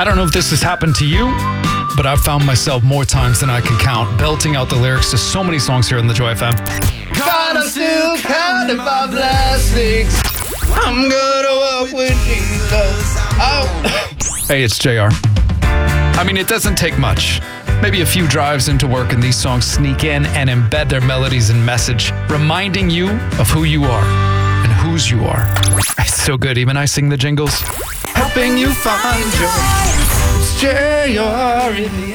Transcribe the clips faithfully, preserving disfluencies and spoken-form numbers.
I don't know if this has happened to you, but I've found myself more times than I can count belting out the lyrics to so many songs here in the Joy F M. God, I'm still counting my blessings. I'm gonna walk with Jesus. Oh. Hey, it's J R. I mean, it doesn't take much. Maybe a few drives into work and these songs sneak in and embed their melodies and message, reminding you of who you are and whose you are. It's so good, even I sing the jingles. Helping you find joy. It's J R in the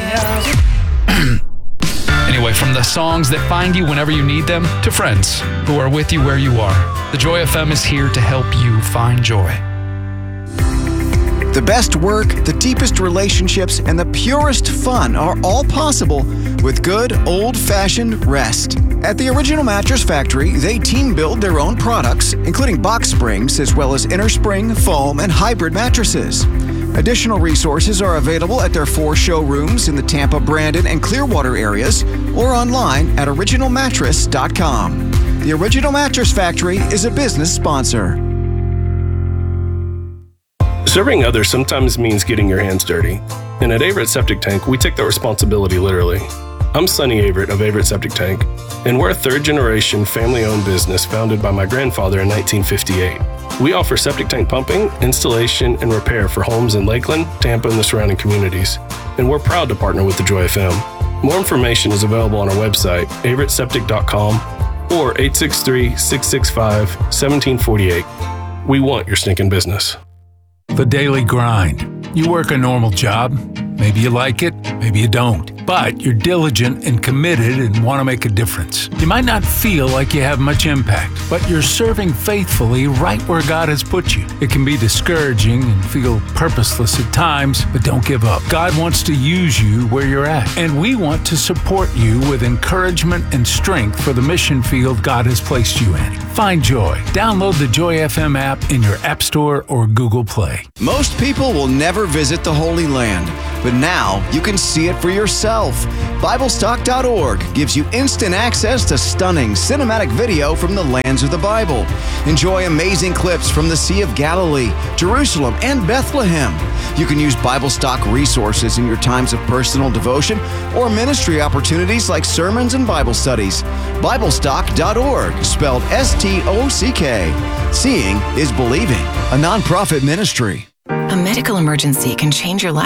house. Anyway, from the songs that find you whenever you need them to friends who are with you where you are, the Joy F M is here to help you find joy. The best work, the deepest relationships, and the purest fun are all possible with good, old-fashioned rest. At the Original Mattress Factory, they team-build their own products, including box springs, as well as inner spring, foam, and hybrid mattresses. Additional resources are available at their four showrooms in the Tampa, Brandon, and Clearwater areas, or online at original mattress dot com. The Original Mattress Factory is a business sponsor. Serving others sometimes means getting your hands dirty. And at Averitt Septic Tank, we take that responsibility literally. I'm Sonny Averitt of Averitt Septic Tank, and we're a third-generation family-owned business founded by my grandfather in nineteen fifty-eight. We offer septic tank pumping, installation, and repair for homes in Lakeland, Tampa, and the surrounding communities. And we're proud to partner with the Joy F M. More information is available on our website, averitt septic dot com, or eight six three, six six five, one seven four eight. We want your stinking business. The daily grind. You work a normal job. Maybe you like it, maybe you don't. But you're diligent and committed and want to make a difference. You might not feel like you have much impact, but you're serving faithfully right where God has put you. It can be discouraging and feel purposeless at times, but don't give up. God wants to use you where you're at, and we want to support you with encouragement and strength for the mission field God has placed you in. Find joy. Download the Joy F M app in your App Store or Google Play. Most people will never visit the Holy Land, but now you can see it for yourself. Bible Stock dot org gives you instant access to stunning cinematic video from the lands of the Bible. Enjoy amazing clips from the Sea of Galilee, Jerusalem, and Bethlehem. You can use Bible Stock resources in your times of personal devotion or ministry opportunities like sermons and Bible studies. Bible Stock dot org, spelled S T O C K. Seeing is believing, a nonprofit ministry. A medical emergency can change your life.